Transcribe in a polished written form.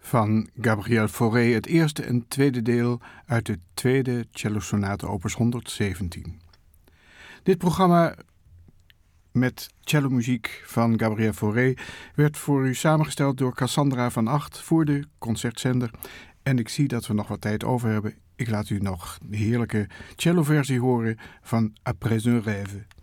van Gabriel Fauré, het eerste en tweede deel uit de tweede cellosonate opus 117. Dit programma met cellomuziek van Gabriel Fauré werd voor u samengesteld door Cassandra van Acht voor de Concertzender. En ik zie dat we nog wat tijd over hebben. Ik laat u nog de heerlijke celloversie horen van Après un rêve.